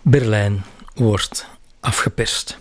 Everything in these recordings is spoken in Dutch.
Berlijn wordt afgeperst.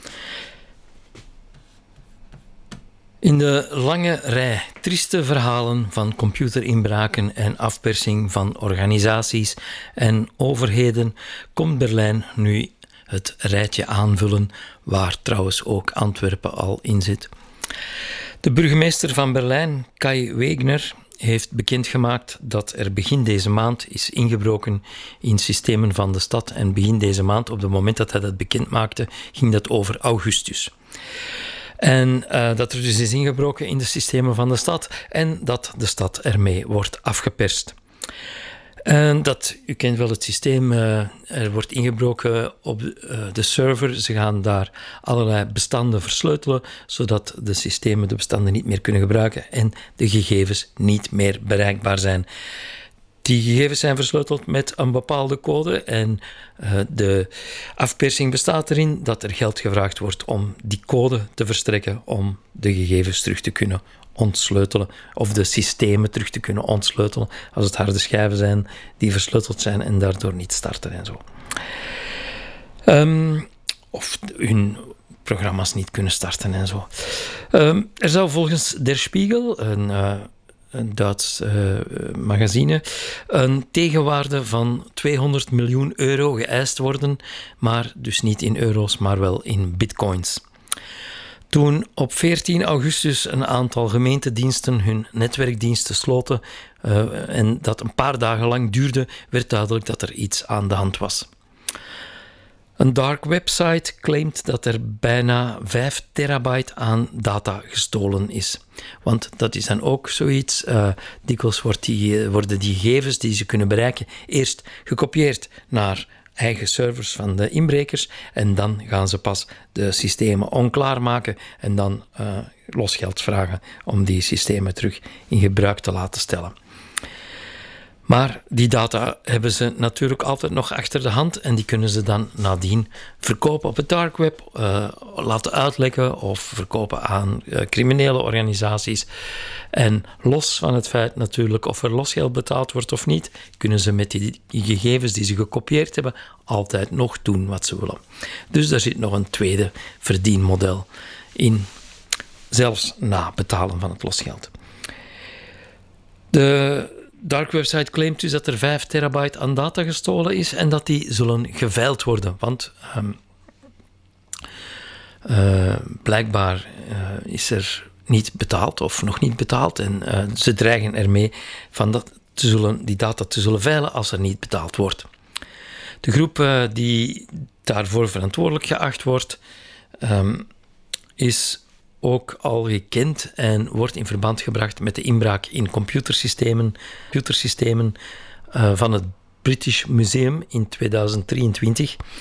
In de lange rij trieste verhalen van computerinbraken en afpersing van organisaties en overheden komt Berlijn nu het rijtje aanvullen, waar trouwens ook Antwerpen al in zit. De burgemeester van Berlijn, Kai Wegner, heeft bekendgemaakt dat er begin deze maand is ingebroken in systemen van de stad. En begin deze maand, op het moment dat hij dat bekend maakte, ging dat over augustus. En dat er dus is ingebroken in de systemen van de stad en dat de stad ermee wordt afgeperst. En dat, u kent wel het systeem, er wordt ingebroken op de server. Ze gaan daar allerlei bestanden versleutelen, zodat de systemen de bestanden niet meer kunnen gebruiken en de gegevens niet meer bereikbaar zijn. Die gegevens zijn versleuteld met een bepaalde code en de afpersing bestaat erin dat er geld gevraagd wordt om die code te verstrekken om de gegevens terug te kunnen ontsleutelen of de systemen terug te kunnen ontsleutelen als het harde schijven zijn die versleuteld zijn en daardoor niet starten en zo. Of hun programma's niet kunnen starten en zo. Er zou volgens Der Spiegel, een Duits magazine, een tegenwaarde van 200 miljoen euro geëist worden, maar dus niet in euro's, maar wel in bitcoins. Toen op 14 augustus een aantal gemeentediensten hun netwerkdiensten sloten en dat een paar dagen lang duurde, werd duidelijk dat er iets aan de hand was. Een dark website claimt dat er bijna 5 terabyte aan data gestolen is. Want dat is dan ook zoiets. Dikwijls worden die gegevens die ze kunnen bereiken eerst gekopieerd naar eigen servers van de inbrekers en dan gaan ze pas de systemen onklaar maken en dan losgeld vragen om die systemen terug in gebruik te laten stellen. Maar die data hebben ze natuurlijk altijd nog achter de hand en die kunnen ze dan nadien verkopen op het dark web, laten uitlekken of verkopen aan criminele organisaties. En los van het feit natuurlijk of er losgeld betaald wordt of niet, kunnen ze met die gegevens die ze gekopieerd hebben altijd nog doen wat ze willen. Dus daar zit nog een tweede verdienmodel in, zelfs na betalen van het losgeld. De dark website claimt dus dat er 5 terabyte aan data gestolen is en dat die zullen geveild worden. Want blijkbaar is er niet betaald of nog niet betaald en ze dreigen ermee van die data te zullen veilen als er niet betaald wordt. De groep die daarvoor verantwoordelijk geacht wordt, is ook al gekend en wordt in verband gebracht met de inbraak in computersystemen van het British Museum in 2023.